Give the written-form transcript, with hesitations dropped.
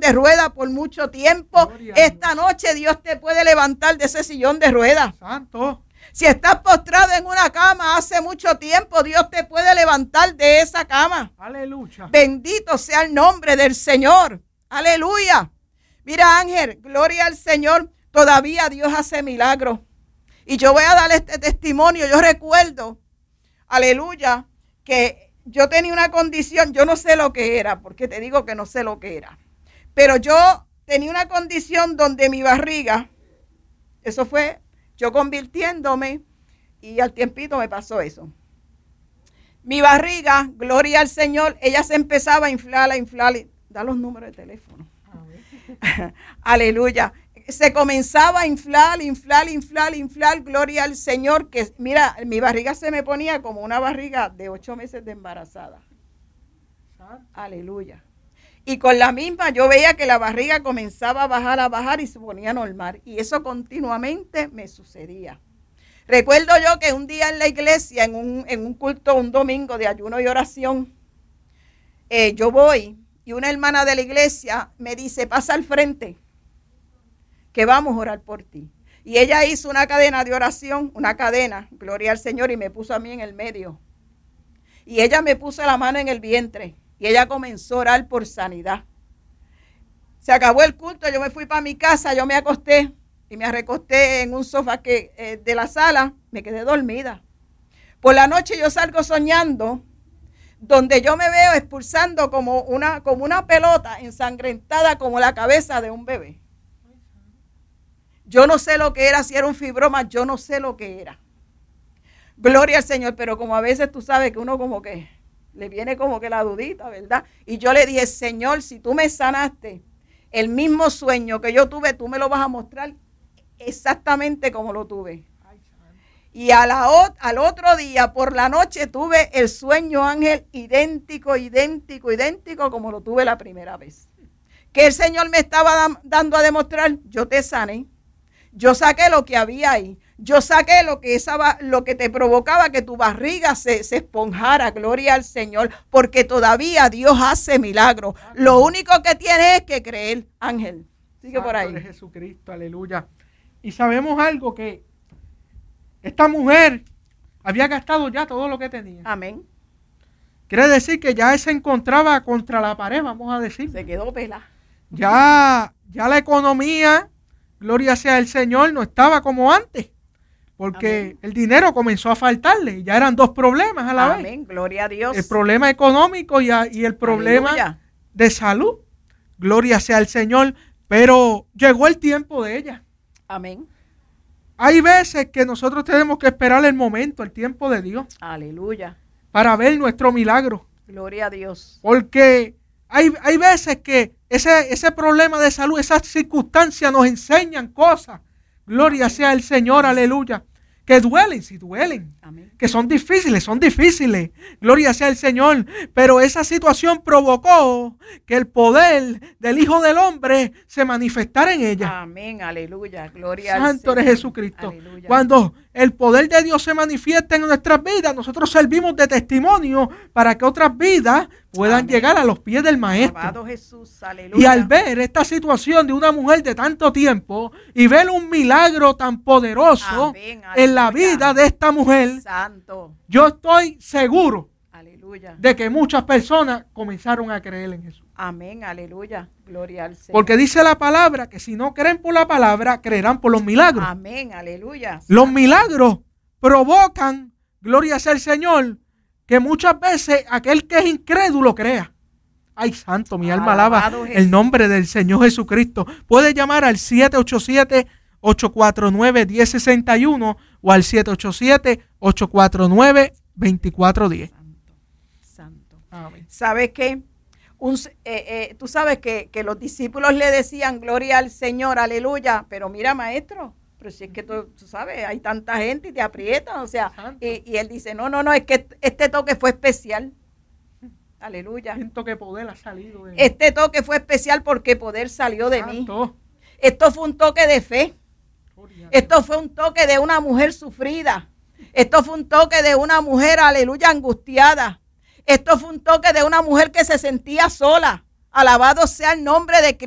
de ruedas por mucho tiempo, esta noche Dios te puede levantar de ese sillón de ruedas. Santo. Si estás postrado en una cama hace mucho tiempo, Dios te puede levantar de esa cama. Aleluya. Bendito sea el nombre del Señor. Aleluya. Mira, Ángel, gloria al Señor. Todavía Dios hace milagros. Y yo voy a dar este testimonio. Yo recuerdo, aleluya, que yo tenía una condición, yo no sé lo que era, porque te digo que no sé lo que era. Pero yo tenía una condición donde mi barriga, eso fue yo convirtiéndome, y al tiempito me pasó eso. Mi barriga, gloria al Señor, ella se empezaba a inflar, da los números de teléfono. Aleluya. Se comenzaba a inflar, gloria al Señor, que mira, mi barriga se me ponía como una barriga de 8 meses de embarazada. Aleluya. Y con la misma yo veía que la barriga comenzaba a bajar y se ponía normal. Y eso continuamente me sucedía. Recuerdo yo que un día en la iglesia, en un culto, un domingo de ayuno y oración, yo voy y una hermana de la iglesia me dice, pasa al frente, que vamos a orar por ti. Y ella hizo una cadena de oración, gloria al Señor, y me puso a mí en el medio. Y ella me puso la mano en el vientre. Y ella comenzó a orar por sanidad. Se acabó el culto, yo me fui para mi casa, yo me acosté y me recosté en un sofá de la sala, me quedé dormida. Por la noche yo salgo soñando, donde yo me veo expulsando como una pelota ensangrentada como la cabeza de un bebé. Yo no sé lo que era, si era un fibroma, yo no sé lo que era. Gloria al Señor, pero como a veces tú sabes que uno como que le viene como que la dudita, ¿verdad? Y yo le dije, Señor, si tú me sanaste, el mismo sueño que yo tuve, tú me lo vas a mostrar exactamente como lo tuve. Y al otro día, por la noche, tuve el sueño, Ángel, idéntico como lo tuve la primera vez. Que el Señor me estaba dando a demostrar, yo te sané, yo saqué lo que había ahí. Yo saqué lo que te provocaba que tu barriga se esponjara, gloria al Señor, porque todavía Dios hace milagros. Lo único que tienes es que creer, Ángel. Sigue por ahí. Jesucristo, aleluya. Y sabemos algo, que esta mujer había gastado ya todo lo que tenía. Amén. Quiere decir que ya se encontraba contra la pared, vamos a decir. Se quedó pelada. Ya la economía, gloria sea el Señor, no estaba como antes. Porque amén, el dinero comenzó a faltarle. Ya eran dos problemas a la vez. Amén, gloria a Dios. El problema económico y el problema aleluya, de salud. Gloria sea al Señor. Pero llegó el tiempo de ella. Amén. Hay veces que nosotros tenemos que esperar el momento, el tiempo de Dios. Aleluya. Para ver nuestro milagro. Gloria a Dios. Porque hay veces que ese problema de salud, esas circunstancias nos enseñan cosas. Gloria sea el Señor, aleluya. Que duelen, sí duelen. Amén. Que son difíciles. Gloria sea el Señor. Pero esa situación provocó que el poder del Hijo del Hombre se manifestara en ella. Amén, aleluya. Gloria al Señor. Santo eres Jesucristo. Aleluya. Cuando el poder de Dios se manifiesta en nuestras vidas, nosotros servimos de testimonio para que otras vidas puedan amén, llegar a los pies del Maestro. Alabado Jesús, aleluya. Y al ver esta situación de una mujer de tanto tiempo y ver un milagro tan poderoso amén, en la vida de esta mujer, santo, yo estoy seguro aleluya, de que muchas personas comenzaron a creer en Jesús. Amén, aleluya, gloria al Señor. Porque dice la palabra que si no creen por la palabra, creerán por los milagros. Amén, aleluya. Los milagros provocan, gloria sea el Señor, que muchas veces aquel que es incrédulo crea. Ay, santo, mi alma alaba el nombre del Señor Jesucristo. Puede llamar al 787-849-1061 o al 787-849-2410. Santo. Amén. ¿Sabes qué? Tú sabes que los discípulos le decían gloria al Señor, aleluya, pero mira, maestro, pero si es que tú sabes, hay tanta gente y te aprietan, o sea, y él dice, no, es que este toque fue especial. Aleluya. Siento que poder ha salido de mí. Este toque fue especial porque poder salió de santo, mí. Esto fue un toque de fe. Esto fue un toque de una mujer sufrida. Esto fue un toque de una mujer, aleluya, angustiada. Esto fue un toque de una mujer que se sentía sola. Alabado sea el nombre de Cristo.